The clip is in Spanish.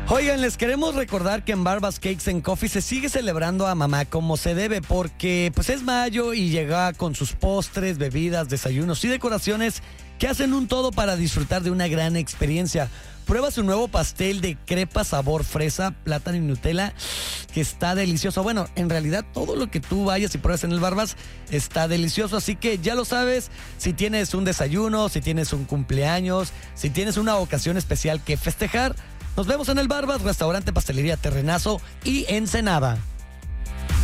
Oigan, les queremos recordar que en Barbas Cakes and Coffee se sigue celebrando a mamá como se debe, porque pues es mayo y llega con sus postres, bebidas, desayunos y decoraciones que hacen un todo para disfrutar de una gran experiencia. Prueba su nuevo pastel de crepa sabor fresa, plátano y Nutella, que está delicioso. Bueno, en realidad todo lo que tú vayas y pruebes en el Barbas está delicioso, así que ya lo sabes. Si tienes un desayuno, si tienes un cumpleaños, si tienes una ocasión especial que festejar, nos vemos en el Barbas, Restaurante Pastelería Terrenazo y Ensenada.